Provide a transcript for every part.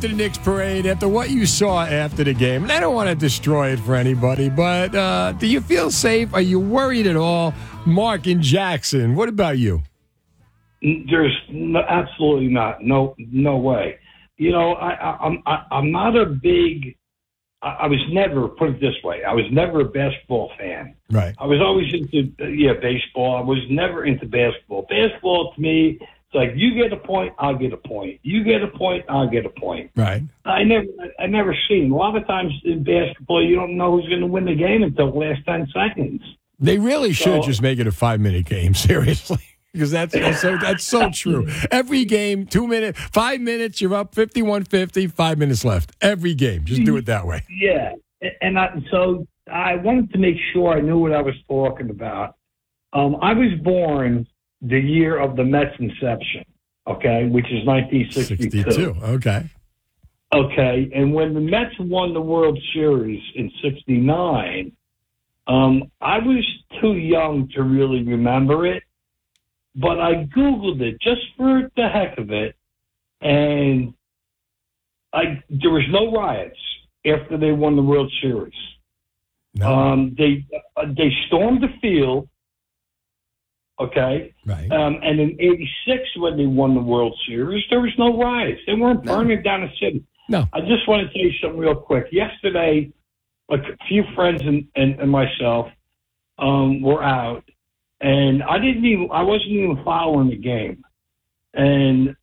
after the Knicks parade, after what you saw after the game, and I don't want to destroy it for anybody, but do you feel safe? Are you worried at all? Mark in Jackson, what about you? There's absolutely not. No way. You know, I'm not a big. I was never, put it this way, I was never a basketball fan. Right. I was always into baseball. I was never into basketball. Basketball to me, it's like you get a point, I'll get a point. You get a point, I'll get a point. Right. I never seen. A lot of times in basketball, you don't know who's going to win the game until the last 10 seconds. They really should just make it a 5-minute game, seriously. Because that's so true. Every game, 2 minutes, 5 minutes, you're up 51-50, 5 minutes left. Every game. Just do it that way. Yeah. And so I wanted to make sure I knew what I was talking about. I was born the year of the Mets inception, okay, which is 1962. 62, okay. Okay, and when the Mets won the World Series in 69, I was too young to really remember it. But I Googled it just for the heck of it, and there was no riots after they won the World Series. No. They stormed the field, okay? Right. And in '86, when they won the World Series, there was no riots. They weren't burning down the city. No. I just want to tell you something real quick. Yesterday, a few friends and myself were out. And I wasn't even following the game. And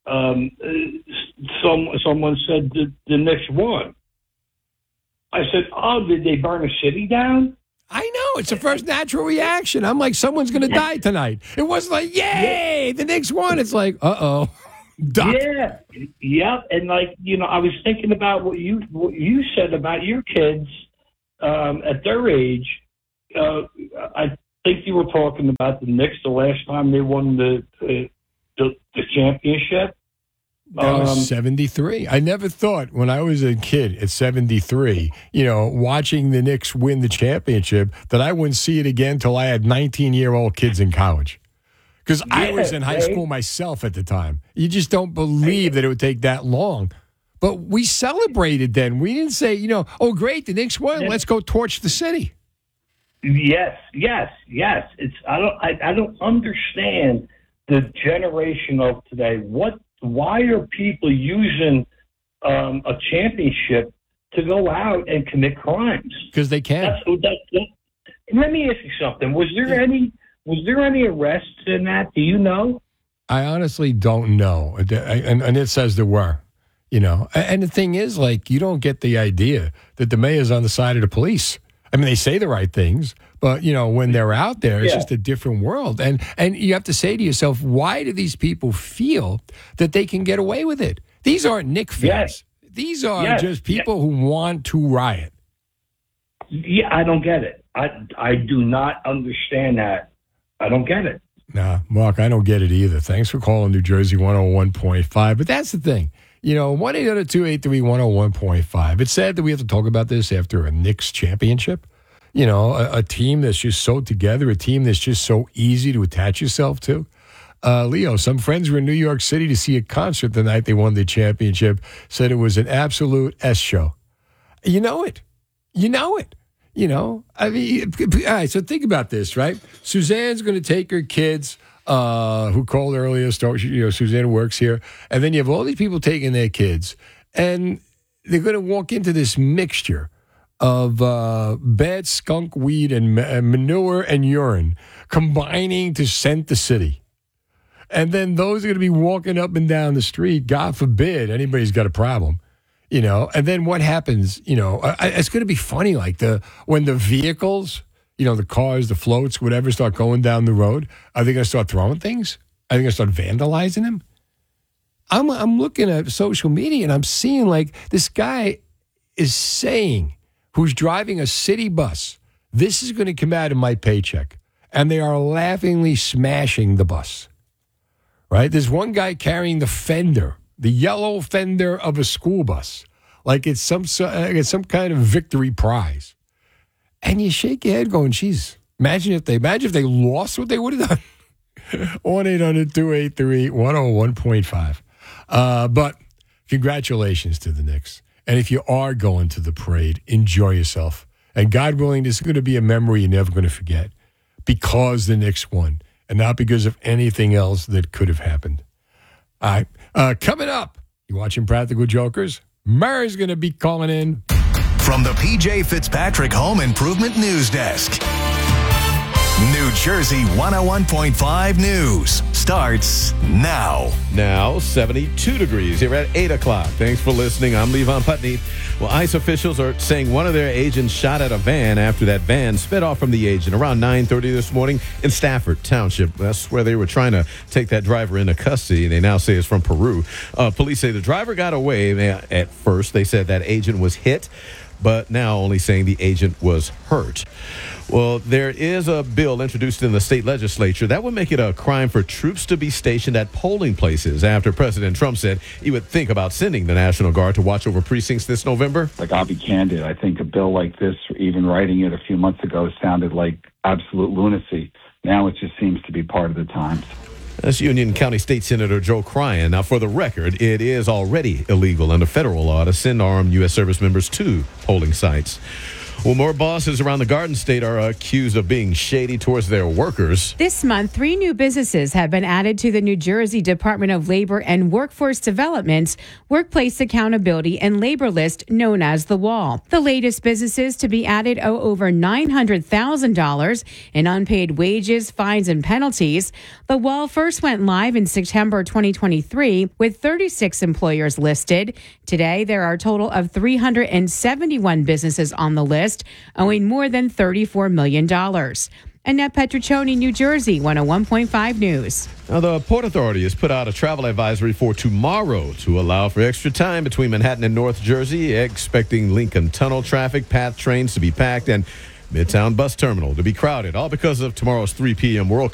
someone said the Knicks won. I said, "Oh, did they burn a city down?" I know. It's the first natural reaction. I'm like, someone's going to die tonight. It wasn't like, yay, the Knicks won. It's like, uh-oh. Duck. Yeah. And I was thinking about what you said about your kids at their age. I think you were talking about the Knicks the last time they won the championship. That was 73. I never thought when I was a kid at 73, watching the Knicks win the championship, that I wouldn't see it again until I had 19-year-old kids in college. Because I was in high school myself at the time. You just don't believe that it would take that long. But we celebrated then. We didn't say, oh, great, the Knicks won. Let's go torch the city. Yes. It's I don't understand the generation of today. Why are people using a championship to go out and commit crimes? Because they can. Let me ask you something. Was there any arrests in that? Do you know? I honestly don't know, and it says there were. And the thing is, you don't get the idea that the mayor's on the side of the police. I mean, they say the right things, but, when they're out there, it's just a different world. And you have to say to yourself, why do these people feel that they can get away with it? These aren't Knicks fans. Yes. These are just people who want to riot. Yeah, I don't get it. I do not understand that. I don't get it. Nah, Mark, I don't get it either. Thanks for calling New Jersey 101.5. But that's the thing. 1-800-283-101.5. It's sad that we have to talk about this after a Knicks championship. A team that's just so together, a team that's just so easy to attach yourself to. Leo, some friends were in New York City to see a concert the night they won the championship, said it was an absolute S show. You know it. I mean, all right, so think about this, right? Suzanne's going to take her kids who called earlier. Suzanne works here. And then you have all these people taking their kids. And they're going to walk into this mixture of bad skunk weed and manure and urine combining to scent the city. And then those are going to be walking up and down the street. God forbid anybody's got a problem. And then what happens, it's going to be funny, when the vehicles, the cars, the floats, whatever, start going down the road, are they going to start throwing things? Are they going to start vandalizing them? I'm looking at social media and I'm seeing this guy is saying, who's driving a city bus, this is going to come out of my paycheck. And they are laughingly smashing the bus, right? There's one guy carrying the fender, the yellow fender of a school bus, like it's some kind of victory prize. And you shake your head going, geez, imagine if they lost what they would have done. 1-800-283-101.5. But congratulations to the Knicks. And if you are going to the parade, enjoy yourself. And God willing, this is going to be a memory you're never going to forget because the Knicks won and not because of anything else that could have happened. All right. Coming up, you watching Practical Jokers? Murray's going to be calling in. From the PJ Fitzpatrick Home Improvement News Desk. New Jersey 101.5 News starts now. Now, 72 degrees here at 8 o'clock. Thanks for listening. I'm Levon Putney. Well, ICE officials are saying one of their agents shot at a van after that van sped off from the agent around 9:30 this morning in Stafford Township. That's where they were trying to take that driver into custody. They now say it's from Peru. Police say the driver got away. At first, they said that agent was hit, but now only saying the agent was hurt. Well, there is a bill introduced in the state legislature that would make it a crime for troops to be stationed at polling places after President Trump said he would think about sending the National Guard to watch over precincts this November. Like, I'll be candid. I think a bill like this, even writing it a few months ago, sounded like absolute lunacy. Now it just seems to be part of the times. That's Union County State Senator Joe Cryan. Now, for the record, it is already illegal under federal law to send armed U.S. service members to polling sites. Well, more bosses around the Garden State are accused of being shady towards their workers. This month, 3 new businesses have been added to the New Jersey Department of Labor and Workforce Development's Workplace Accountability and Labor List, known as the Wall. The latest businesses to be added owe over $900,000 in unpaid wages, fines, and penalties. The Wall first went live in September 2023 with 36 employers listed. Today, there are a total of 371 businesses on the list, owing more than $34 million. Annette Petruccioni, New Jersey, 101.5 News. Now, the Port Authority has put out a travel advisory for tomorrow to allow for extra time between Manhattan and North Jersey, expecting Lincoln Tunnel traffic, PATH trains to be packed, and Midtown Bus Terminal to be crowded, all because of tomorrow's 3 p.m. World